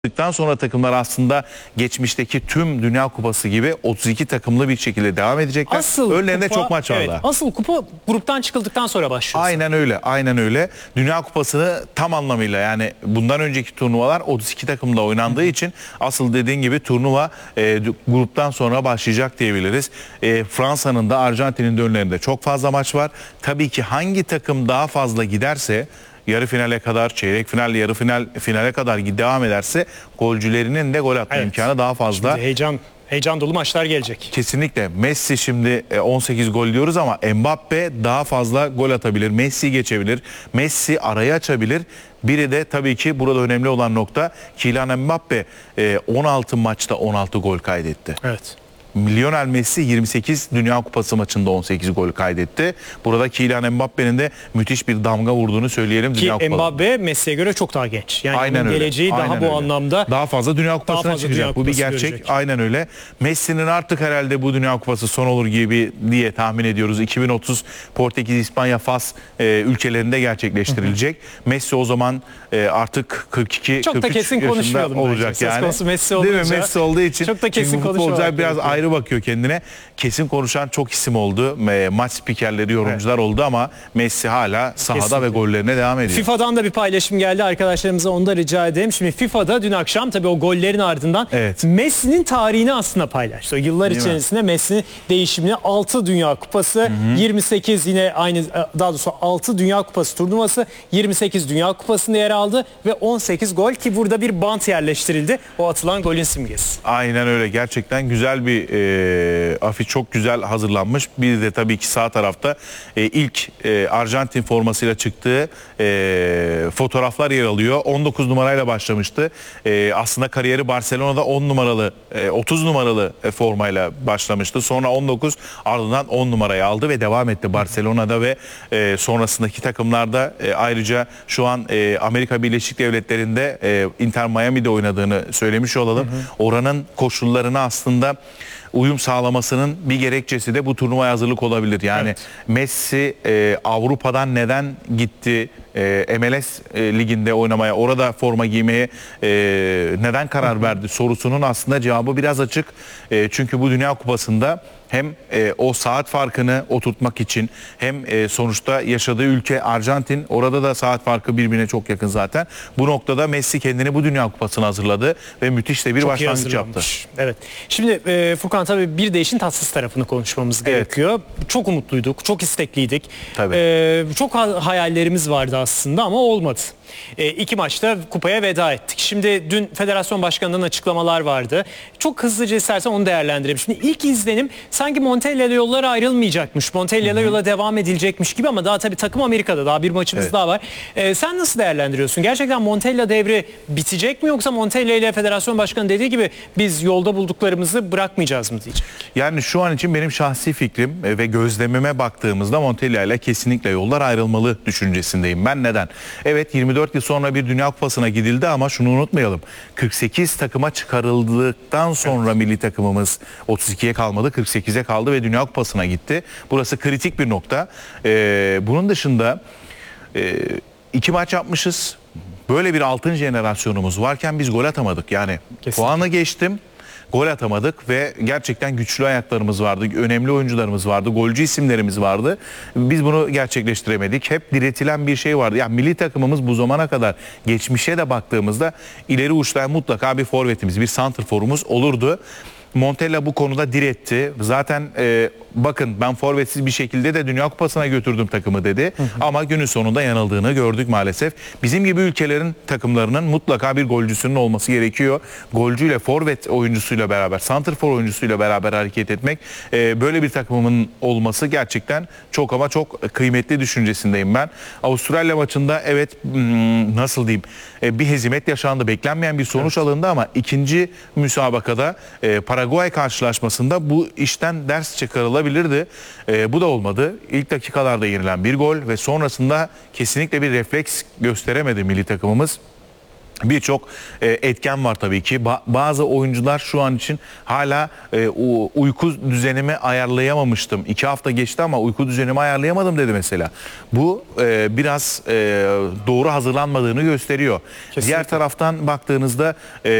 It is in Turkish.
Sonra takımlar aslında geçmişteki tüm Dünya Kupası gibi 32 takımlı bir şekilde devam edecekler. Önlerinde çok maç var. Evet, asıl kupa gruptan çıkıldıktan sonra başlıyor. Aynen öyle, aynen öyle. Dünya Kupası'nı tam anlamıyla, yani bundan önceki turnuvalar 32 takımla oynandığı için asıl dediğin gibi turnuva gruptan sonra başlayacak diyebiliriz. Fransa'nın da Arjantin'in de önlerinde çok fazla maç var. Tabii ki hangi takım daha fazla giderse, yarı finale kadar, çeyrek final, yarı finale kadar devam ederse golcülerinin de gol atma imkanı daha fazla. Şimdi heyecan dolu maçlar gelecek. Kesinlikle. Messi şimdi 18 gol diyoruz ama Mbappe daha fazla gol atabilir. Messi geçebilir. Messi arayı açabilir. Biri de tabii ki burada önemli olan nokta, Kylian Mbappe 16 maçta 16 gol kaydetti. Evet. Lionel Messi 28 Dünya Kupası maçında 18 gol kaydetti. Burada Kylian Mbappe'nin de müthiş bir damga vurduğunu söyleyelim. Ki Mbappe Messi'ye göre çok daha genç. Yani aynen öyle. Geleceği aynen daha öyle. Bu anlamda daha fazla Dünya Kupası'na çıkacak. Bu bir gerçek. Görecek. Aynen öyle. Messi'nin artık herhalde bu Dünya Kupası son olur gibi diye tahmin ediyoruz. 2030 Portekiz, İspanya, Fas ülkelerinde gerçekleştirilecek. Messi o zaman artık 42 çok 43 da kesin yaşında olacak yani. Messi olunca, değil mi? Messi olduğu için çok da kesin konuşmak biraz ayrı bakıyor kendine. Kesin konuşan çok isim oldu. Maç spikerleri, yorumcular oldu ama Messi hala sahada kesinlikle ve gollerine devam ediyor. FIFA'dan da bir paylaşım geldi. Arkadaşlarımıza onu da rica edelim. Şimdi FIFA'da dün akşam tabii o gollerin ardından Messi'nin tarihini aslında paylaştı. O yıllar içerisinde Messi'nin değişimini 6 Dünya Kupası, 28 yine aynı, daha doğrusu 6 Dünya Kupası turnuvası, 28 Dünya Kupası'nda yer aldı ve 18 gol, ki burada bir bant yerleştirildi. O atılan golün simgesi. Aynen öyle. Gerçekten güzel bir afiş, çok güzel hazırlanmış. Bir de tabii ki sağ tarafta ilk Arjantin formasıyla çıktığı fotoğraflar yer alıyor. 19 numarayla başlamıştı. Aslında kariyeri Barcelona'da 10 numaralı 30 numaralı formayla başlamıştı. Sonra 19, ardından 10 numarayı aldı ve devam etti Barcelona'da ve sonrasındaki takımlarda. Ayrıca şu an Amerika Birleşik Devletleri'nde Inter Miami'de oynadığını söylemiş olalım. Oranın koşullarına aslında uyum sağlamasının bir gerekçesi de bu turnuvaya hazırlık olabilir. Yani Messi Avrupa'dan neden gitti MLS liginde oynamaya, orada forma giymeye neden karar verdi sorusunun aslında cevabı biraz açık. Çünkü bu Dünya Kupası'nda hem o saat farkını oturtmak için, hem sonuçta yaşadığı ülke Arjantin, orada da saat farkı birbirine çok yakın zaten. Bu noktada Messi kendini bu Dünya Kupası'na hazırladı ve müthiş de bir başlangıç yaptı. Evet. Şimdi Furkan, tabii bir de işin tatsız tarafını konuşmamız gerekiyor. Çok umutluyduk, çok istekliydik. Çok hayallerimiz vardı aslında ama olmadı. 2 maçta kupaya veda ettik. Şimdi dün federasyon başkanından açıklamalar vardı. Çok hızlıca istersen onu değerlendirelim. Şimdi ilk izlenim sanki Montella ile yollar ayrılmayacakmış. Montella ile yola devam edilecekmiş gibi ama daha tabii takım Amerika'da. Daha bir maçımız daha var. Sen nasıl değerlendiriyorsun? Gerçekten Montella devri bitecek mi, yoksa Montella ile federasyon başkanı dediği gibi biz yolda bulduklarımızı bırakmayacağız mı diyecek? Yani şu an için benim şahsi fikrim ve gözlemime baktığımızda Montella ile kesinlikle yollar ayrılmalı düşüncesindeyim. Ben neden? Evet, 24 yıl sonra bir Dünya Kupası'na gidildi ama şunu unutmayalım. 48 takıma çıkarıldıktan sonra milli takımımız 32'ye kalmadı, 48'e kaldı ve Dünya Kupası'na gitti. Burası kritik bir nokta. Bunun dışında 2 maç yapmışız. Böyle bir altın jenerasyonumuz varken biz gol atamadık. Yani puanı geçtim, gol atamadık ve gerçekten güçlü ayaklarımız vardı, önemli oyuncularımız vardı, golcü isimlerimiz vardı. Biz bunu gerçekleştiremedik. Hep diretilen bir şey vardı. Yani milli takımımız bu zamana kadar, geçmişe de baktığımızda ileri uçlayan mutlaka bir forvetimiz, bir santrforumuz olurdu. Montella bu konuda diretti. Zaten bakın, ben forvetsiz bir şekilde de Dünya Kupası'na götürdüm takımı dedi. Ama günün sonunda yanıldığını gördük maalesef. Bizim gibi ülkelerin takımlarının mutlaka bir golcüsünün olması gerekiyor. Golcüyle, forvet oyuncusuyla beraber, santrfor oyuncusuyla beraber hareket etmek, böyle bir takımımın olması gerçekten çok ama çok kıymetli düşüncesindeyim ben. Avustralya maçında nasıl diyeyim, bir hezimet yaşandı. Beklenmeyen bir sonuç alındı ama ikinci müsabakada Paraguay karşılaşmasında bu işten ders çıkarılabilirdi. Bu da olmadı. İlk dakikalarda yenilen bir gol ve sonrasında kesinlikle bir refleks gösteremedi milli takımımız. Birçok etken var tabii ki. Bazı oyuncular şu an için hala uyku düzenimi ayarlayamamıştım. 2 hafta geçti ama uyku düzenimi ayarlayamadım dedi mesela. Bu biraz doğru hazırlanmadığını gösteriyor. Kesinlikle. Diğer taraftan baktığınızda